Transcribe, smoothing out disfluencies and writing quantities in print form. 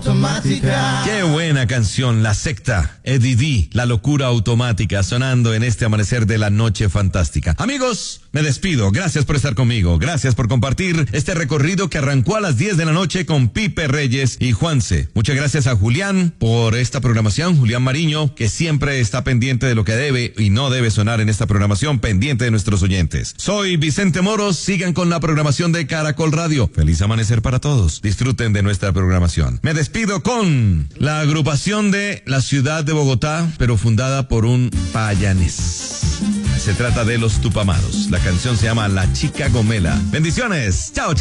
automática. Qué buena canción, La Secta, Eddie D, La Locura Automática, sonando en este amanecer de la noche fantástica. Amigos, me despido. Gracias por estar conmigo. Gracias por compartir este recorrido que arrancó a las 10 de la noche con Pipe Reyes y Juanse. Muchas gracias a Julián por esta programación, Julián Mariño, que siempre está pendiente de lo que debe y no debe sonar en esta programación, pendiente de nuestros oyentes. Soy Vicente Moros, sigan con la programación de Caracol Radio. Feliz amanecer para todos. Disfruten de nuestra programación. Me despido con la agrupación de la ciudad de Bogotá, pero fundada por un payanés. Se trata de Los Tupamaros. La canción se llama La Chica Gomela. Bendiciones. Chao.